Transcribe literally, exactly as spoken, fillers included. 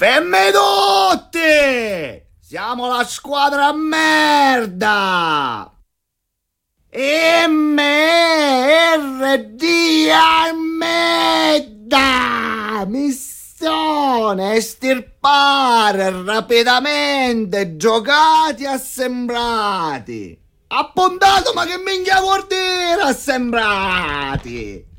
Femme tutti! Siamo la squadra merda! M R D merda! Missione estirpare rapidamente giocati assembrati! Appuntato, ma che minchia vuol dire assembrati?